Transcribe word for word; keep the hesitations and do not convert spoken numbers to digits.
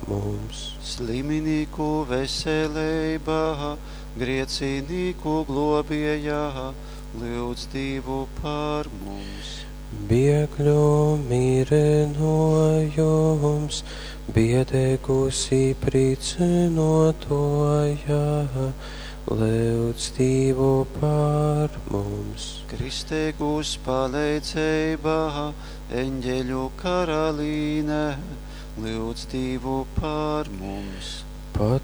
mums. Sliminīku veselībā, griecinīku globējā, lūdz Dievu par mums. Biegļu mirenojums, biedēgusi pricinotoja, lūdz Dievu par mums. Kristēgus palīdzībā, eņģeļu karalīne, lūdz Dievu par mums. Pat